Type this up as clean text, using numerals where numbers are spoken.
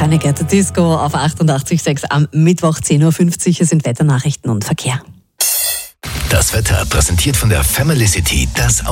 Panic at the Disco auf 88.6 am Mittwoch 10.50 Uhr sind Wetternachrichten und Verkehr. Das Wetter präsentiert von der Family City, das